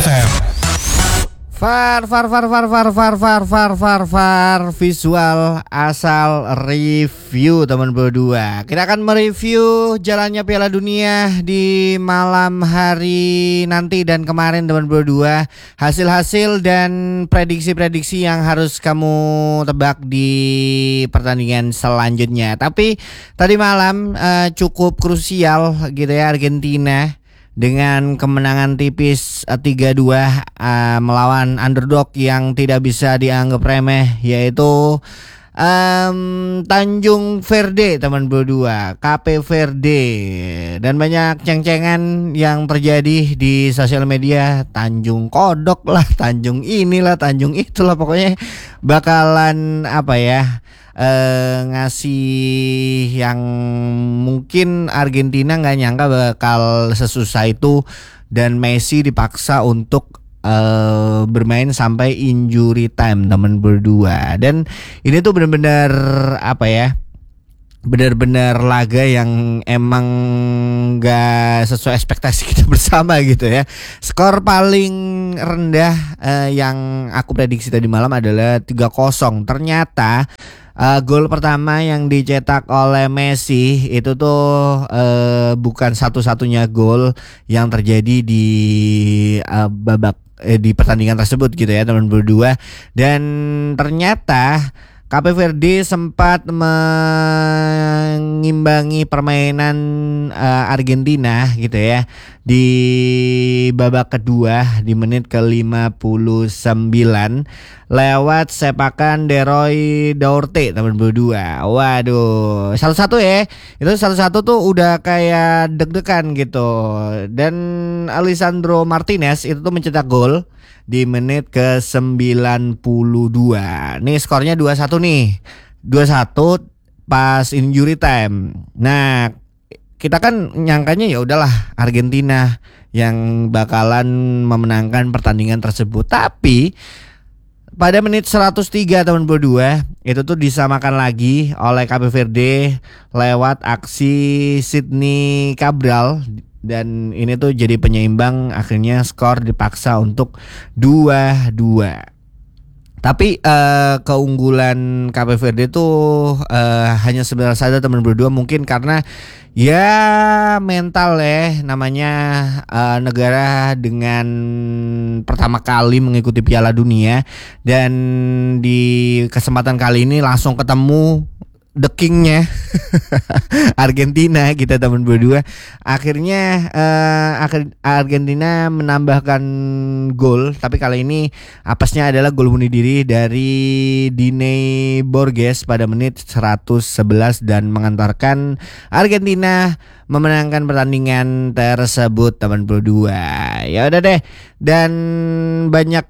FM. Visual asal review teman berdua. Kita akan mereview jalannya Piala Dunia di malam hari nanti dan kemarin teman berdua. Hasil-hasil dan prediksi-prediksi yang harus kamu tebak di pertandingan selanjutnya. Tapi tadi malam cukup krusial gitu ya, Argentina dengan kemenangan tipis 3-2 melawan underdog yang tidak bisa dianggap remeh, yaitu Tanjung Verde teman berdua, KP Verde. Dan banyak ceng-cengan yang terjadi di sosial media. Tanjung Kodok lah, Tanjung inilah, Tanjung itulah, pokoknya bakalan ngasih yang mungkin Argentina nggak nyangka bakal sesusah itu, dan Messi dipaksa untuk bermain sampai injury time teman berdua. Dan ini tuh benar-benar benar-benar laga yang emang gak sesuai ekspektasi kita bersama gitu ya. Skor paling rendah yang aku prediksi tadi malam adalah 3-0. Ternyata gol pertama yang dicetak oleh Messi itu tuh bukan satu-satunya gol yang terjadi di di pertandingan tersebut gitu ya teman berdua. Dan ternyata KP Verde sempat mengimbangi permainan Argentina gitu ya di babak kedua di menit ke-59 lewat sepakan Deroy Daurte teman berdua. Waduh, 1-1 ya. Itu 1-1 tuh udah kayak deg-degan gitu. Dan Alessandro Martinez itu tuh mencetak gol di menit ke-92. Nih skornya 2-1 nih. 2-1 pas injury time. Nah, kita kan nyangkanya ya udahlah Argentina yang bakalan memenangkan pertandingan tersebut. Tapi pada menit 103 teman berdua itu tuh disamakan lagi oleh KP Verde lewat aksi Sidney Cabral. Dan ini tuh jadi penyeimbang, akhirnya skor dipaksa untuk 2-2. Tapi keunggulan KP Verde tuh hanya sebentar saja teman berdua, mungkin karena ya mental ya, namanya negara dengan pertama kali mengikuti Piala Dunia. Dan di kesempatan kali ini langsung ketemu the king-nya Argentina kita teman berdua. Akhirnya Argentina menambahkan gol, tapi kali ini apesnya adalah gol bunuh diri dari Dine Borges pada menit 111 dan mengantarkan Argentina memenangkan pertandingan tersebut teman berdua. Ya udah deh, dan banyak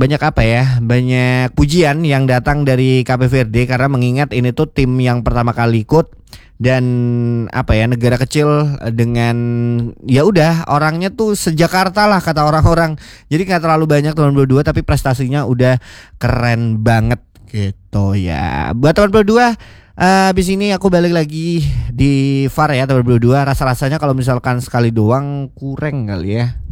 pujian yang datang dari KP Verde karena mengingat ini tuh tim yang pertama kali ikut dan negara kecil dengan ya udah orangnya tuh seJakarta lah kata orang-orang. Jadi nggak terlalu banyak teman berdua, tapi prestasinya udah keren banget gitu ya. Buat teman berdua, abis ini aku balik lagi di VAR ya teman berdua. Rasa-rasanya kalau misalkan sekali doang kurang kali ya.